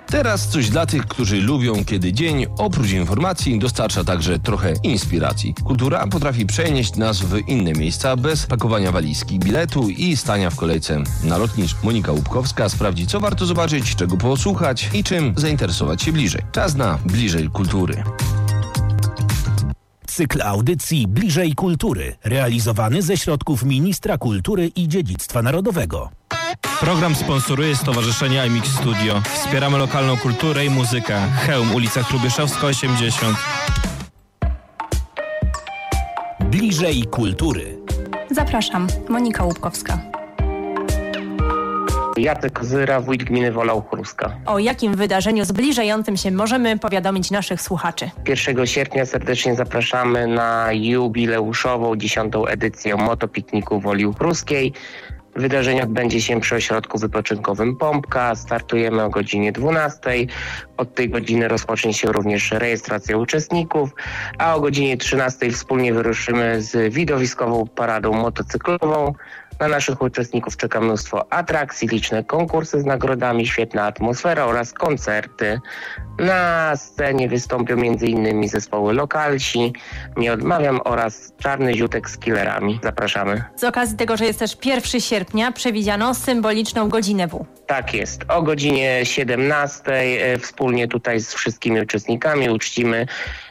Teraz coś dla tych, którzy lubią, kiedy dzień oprócz informacji dostarcza także trochę inspiracji. Kultura potrafi przenieść nas w inne miejsca bez pakowania walizki, biletu i stania w kolejce na lotnisku. Monika Łupkowska sprawdzi, co warto zobaczyć, czego posłuchać i czym zainteresować się bliżej. Czas na Bliżej Kultury. Cykl audycji Bliżej Kultury, realizowany ze środków Ministra Kultury i Dziedzictwa Narodowego. Program sponsoruje Stowarzyszenie iMix Studio. Wspieramy lokalną kulturę i muzykę. Chełm, ulica Hrubieszowska 80. Bliżej Kultury. Zapraszam, Monika Łupkowska. Jacek Kozyra, wójt gminy Wola Uchruska. O jakim wydarzeniu zbliżającym się możemy powiadomić naszych słuchaczy? 1 sierpnia serdecznie zapraszamy na jubileuszową 10. edycję Motopikniku Woli Uchruskiej. Wydarzenie odbędzie się przy ośrodku wypoczynkowym Pompka. Startujemy o godzinie 12. Od tej godziny rozpocznie się również rejestracja uczestników, a o godzinie 13 wspólnie wyruszymy z widowiskową paradą motocyklową. Na naszych uczestników czeka mnóstwo atrakcji, liczne konkursy z nagrodami, świetna atmosfera oraz koncerty. Na scenie wystąpią m.in. zespoły Lokalsi, Nie odmawiam oraz Czarny Ziutek z Killerami. Zapraszamy. Z okazji tego, że jest też 1 sierpnia, przewidziano symboliczną godzinę W. Tak jest. O godzinie 17 wspólnie tutaj z wszystkimi uczestnikami uczcimy